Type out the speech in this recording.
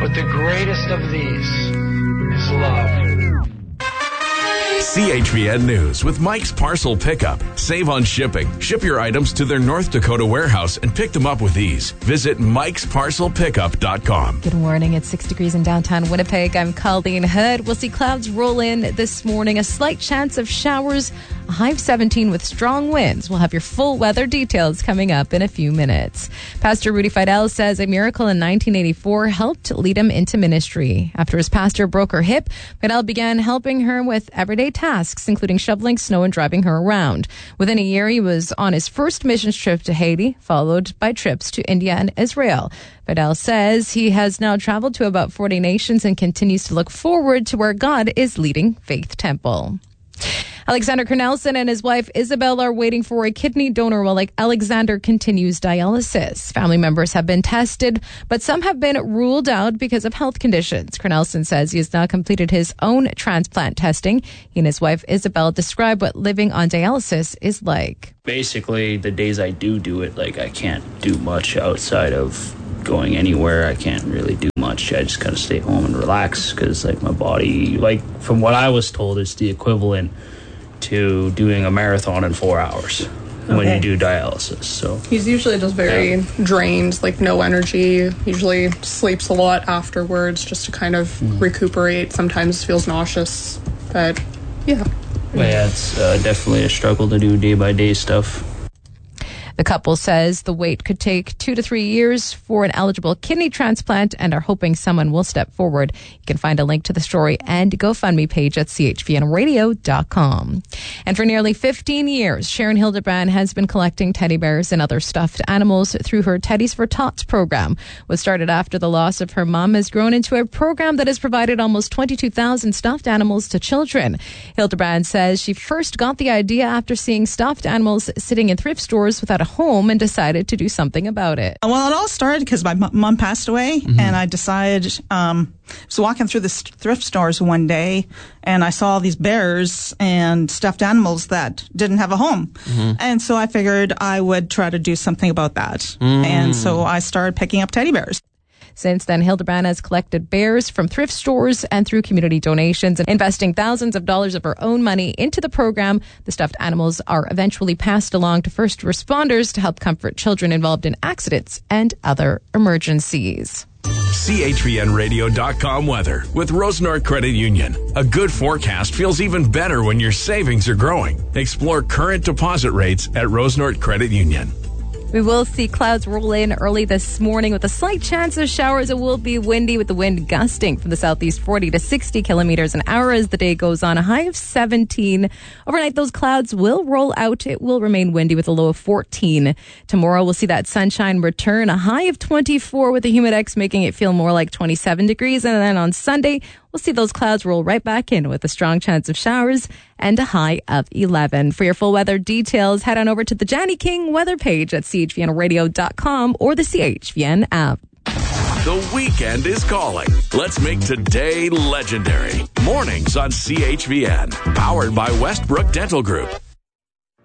But the greatest of these is love. CHVN News with Mike's Parcel Pickup. Save on shipping. Ship your items to their North Dakota warehouse and pick them up with ease. Visit mikesparcelpickup.com. Good morning. It's 6 degrees in downtown Winnipeg. I'm Colleen Hood. We'll see clouds roll in this morning. A slight chance of showers. A high of 17 with strong winds. We'll have your full weather details coming up in a few minutes. Pastor Rudy Fidel says a miracle in 1984 helped lead him into ministry. After his pastor broke her hip, Fidel began helping her with everyday tasks, including shoveling snow and driving her around. Within a year, he was on his first missions trip to Haiti, followed by trips to India and Israel. Fidel says he has now traveled to about 40 nations and continues to look forward to where God is leading Faith Temple. Alexander Cornelison and his wife Isabel are waiting for a kidney donor while Alexander continues dialysis. Family members have been tested, but some have been ruled out because of health conditions. Cornelison says he has now completed his own transplant testing. He and his wife Isabel describe what living on dialysis is like. Basically, the days I do it, I can't do much outside of going anywhere. I can't really do much. I just kind of stay home and relax because my body, from what I was told, it's the equivalent to doing a marathon in 4 hours when you do dialysis. So he's usually just very drained, no energy, usually sleeps a lot afterwards just to kind of recuperate. Sometimes feels nauseous, but it's definitely a struggle to do day-by-day stuff. The couple says the wait could take 2 to 3 years for an eligible kidney transplant and are hoping someone will step forward. You can find a link to the story and GoFundMe page at chvnradio.com. And for nearly 15 years, Sharon Hildebrand has been collecting teddy bears and other stuffed animals through her Teddies for Tots program. What started after the loss of her mom has grown into a program that has provided almost 22,000 stuffed animals to children. Hildebrand says she first got the idea after seeing stuffed animals sitting in thrift stores without a home and decided to do something about it. Well, it all started because my mom passed away, and I decided, I was walking through the thrift stores one day, and I saw these bears and stuffed animals that didn't have a home. And so I figured I would try to do something about that. And so I started picking up teddy bears. Since then, Hildebrand has collected bears from thrift stores and through community donations, and investing thousands of dollars of her own money into the program. The stuffed animals are eventually passed along to first responders to help comfort children involved in accidents and other emergencies. CHVNradio.com weather with Rose North Credit Union. A good forecast feels even better when your savings are growing. Explore current deposit rates at Rose North Credit Union. We will see clouds roll in early this morning with a slight chance of showers. It will be windy with the wind gusting from the southeast 40 to 60 kilometers an hour as the day goes on. A high of 17. Overnight, those clouds will roll out. It will remain windy with a low of 14. Tomorrow, we'll see that sunshine return. A high of 24 with the humidex making it feel more like 27 degrees. And then on Sunday, we'll see those clouds roll right back in with a strong chance of showers and a high of 11. For your full weather details, head on over to the Johnny King weather page at chvnradio.com or the CHVN app. The weekend is calling. Let's make today legendary. Mornings on CHVN. Powered by Westbrook Dental Group.